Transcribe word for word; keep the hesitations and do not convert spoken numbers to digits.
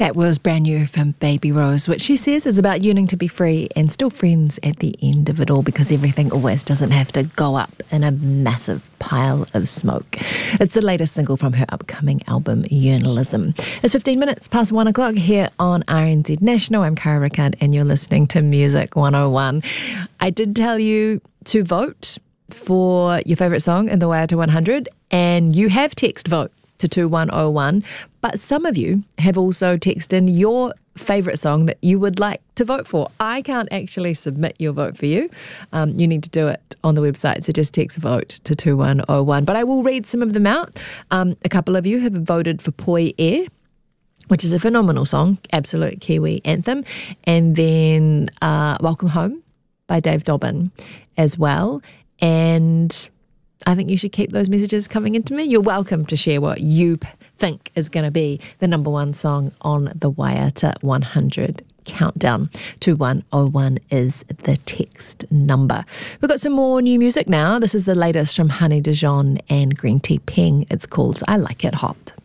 That was brand new from Baby Rose, which she says is about yearning to be free and still friends at the end of it all, because everything always doesn't have to go up in a massive pile of smoke. It's the latest single from her upcoming album, Journalism. It's fifteen minutes past one o'clock here on R N Z National. I'm Cara Rickard and you're listening to Music one oh one. I did tell you to vote for your favourite song in the Way to one hundred, and you have text vote to two one oh one, but some of you have also texted in your favourite song that you would like to vote for. I can't actually submit your vote for you. Um, you need to do it on the website, so just text vote to two one oh one. But I will read some of them out. Um, a couple of you have voted for Poi Air, which is a phenomenal song, absolute Kiwi anthem. And then uh, Welcome Home by Dave Dobbin as well. And I think you should keep those messages coming into me. You're welcome to share what you think is going to be the number one song on the Waiata one hundred countdown. two one oh one is the text number. We've got some more new music now. This is the latest from Honey Dijon and Green Tea Peng. It's called I Like It Hot.